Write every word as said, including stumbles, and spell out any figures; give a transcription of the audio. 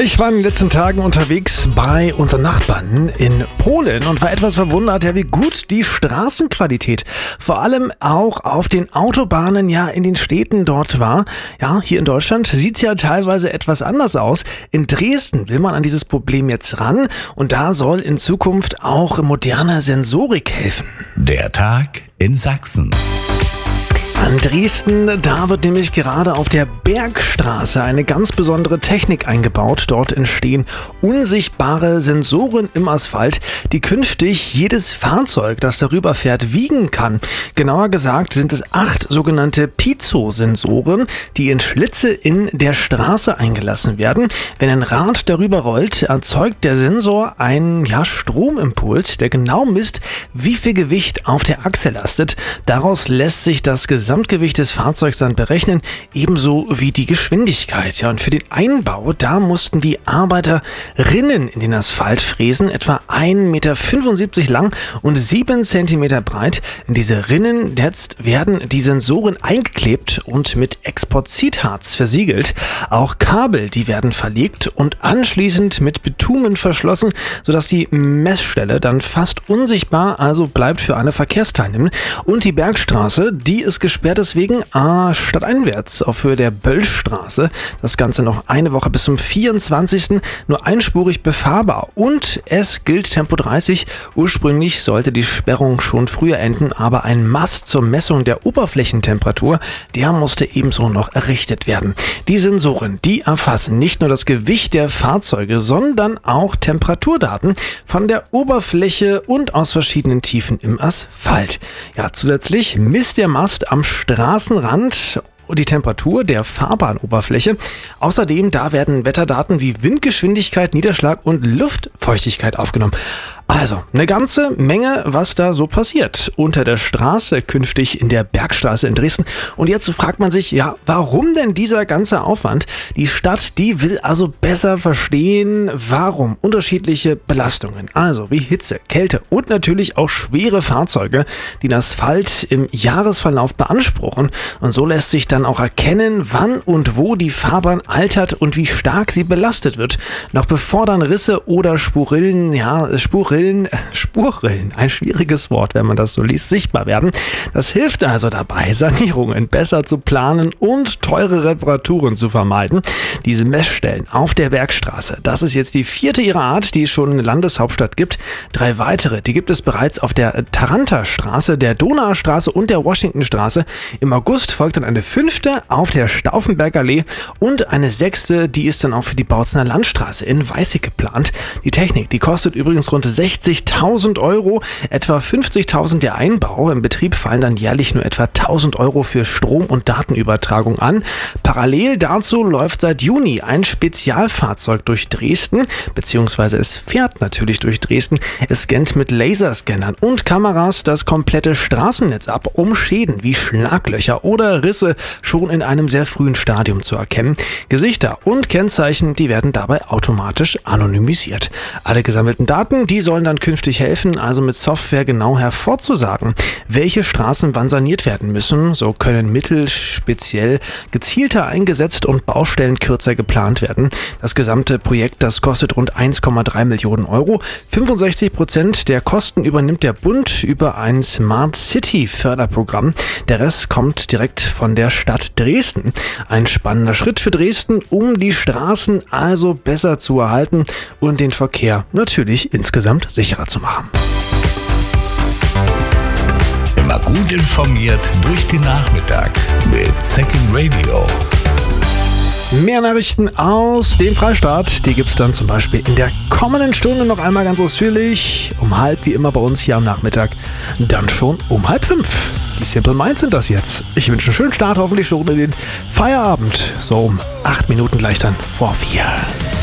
Ich war in den letzten Tagen unterwegs bei unseren Nachbarn in Polen und war etwas verwundert, ja, wie gut die Straßenqualität vor allem auch auf den Autobahnen, ja, in den Städten dort war. Ja, hier in Deutschland sieht's ja teilweise etwas anders aus. In Dresden will man an dieses Problem jetzt ran und da soll in Zukunft auch moderne Sensorik helfen. Der Tag in Sachsen. An Dresden, da wird nämlich gerade auf der Bergstraße eine ganz besondere Technik eingebaut. Dort entstehen unsichtbare Sensoren im Asphalt, die künftig jedes Fahrzeug, das darüber fährt, wiegen kann. Genauer gesagt sind es acht sogenannte Piezo-Sensoren, die in Schlitze in der Straße eingelassen werden. Wenn ein Rad darüber rollt, erzeugt der Sensor einen ja, Stromimpuls, der genau misst, wie viel Gewicht auf der Achse lastet. Daraus lässt sich das Gesamtgewicht des Fahrzeugs dann berechnen, ebenso wie die Geschwindigkeit. Ja, und für den Einbau, da mussten die Arbeiter Rinnen in den Asphalt fräsen, etwa ein Meter fünfundsiebzig lang und sieben Zentimeter breit. In diese Rinnen jetzt werden die Sensoren eingeklebt und mit Expositharz versiegelt. Auch Kabel, die werden verlegt und anschließend mit Bitumen verschlossen, sodass die Messstelle dann fast unsichtbar also bleibt für alle Verkehrsteilnehmer. Und die Bergstraße, die ist gesperrt deswegen ah, stadteinwärts auf Höhe der Böllstraße. Das Ganze noch eine Woche bis zum vierundzwanzigsten nur einspurig befahrbar und es gilt Tempo dreißig. Ursprünglich sollte die Sperrung schon früher enden, aber ein Mast zur Messung der Oberflächentemperatur, der musste ebenso noch errichtet werden. Die Sensoren, die erfassen nicht nur das Gewicht der Fahrzeuge, sondern auch Temperaturdaten von der Oberfläche und aus verschiedenen Tiefen im Asphalt. Ja, zusätzlich misst der Mast am Straßenrand die Temperatur der Fahrbahnoberfläche. Außerdem, da werden Wetterdaten wie Windgeschwindigkeit, Niederschlag und Luftfeuchtigkeit aufgenommen. Also, eine ganze Menge, was da so passiert unter der Straße, künftig in der Bergstraße in Dresden. Und jetzt fragt man sich, ja, warum denn dieser ganze Aufwand? Die Stadt, die will also besser verstehen, warum unterschiedliche Belastungen, also wie Hitze, Kälte und natürlich auch schwere Fahrzeuge, den Asphalt im Jahresverlauf beanspruchen. Und so lässt sich dann auch erkennen, wann und wo die Fahrbahn altert und wie stark sie belastet wird. Noch bevor dann Risse oder Spurillen, ja, Spurillen Spurrillen, ein schwieriges Wort, wenn man das so liest, sichtbar werden. Das hilft also dabei, Sanierungen besser zu planen und teure Reparaturen zu vermeiden. Diese Messstellen auf der Bergstraße, das ist jetzt die vierte ihrer Art, die es schon in der Landeshauptstadt gibt. Drei weitere, die gibt es bereits auf der Taranterstraße, der Donaustraße und der Washingtonstraße. Im August folgt dann eine fünfte auf der Stauffenbergallee und eine sechste, die ist dann auch für die Bautzener Landstraße in Weißig geplant. Die Technik, die kostet übrigens rund sechzigtausend Euro, etwa fünfzigtausend der Einbau. Im Betrieb fallen dann jährlich nur etwa tausend Euro für Strom- und Datenübertragung an. Parallel dazu läuft seit Juni ein Spezialfahrzeug durch Dresden, beziehungsweise es fährt natürlich durch Dresden. Es scannt mit Laserscannern und Kameras das komplette Straßennetz ab, um Schäden wie Schlaglöcher oder Risse schon in einem sehr frühen Stadium zu erkennen. Gesichter und Kennzeichen, die werden dabei automatisch anonymisiert. Alle gesammelten Daten, die sollen dann künftig helfen, also mit Software genau hervorzusagen, welche Straßen wann saniert werden müssen. So können Mittel speziell gezielter eingesetzt und Baustellen kürzer geplant werden. Das gesamte Projekt, das kostet rund eins Komma drei Millionen Euro. fünfundsechzig Prozent der Kosten übernimmt der Bund über ein Smart City Förderprogramm. Der Rest kommt direkt von der Stadt Dresden. Ein spannender Schritt für Dresden, um die Straßen also besser zu erhalten und den Verkehr natürlich insgesamt sicherer zu machen. Immer gut informiert durch den Nachmittag mit Second Radio. Mehr Nachrichten aus dem Freistaat, die gibt es dann zum Beispiel in der kommenden Stunde noch einmal ganz ausführlich. Um halb, wie immer bei uns hier am Nachmittag, dann schon um halb fünf. Die Simple Minds sind das jetzt. Ich wünsche einen schönen Start, hoffentlich schon in den Feierabend. So um acht Minuten gleich dann vor vier.